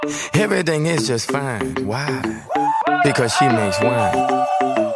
Everything is just fine. Why? Because she makes wine.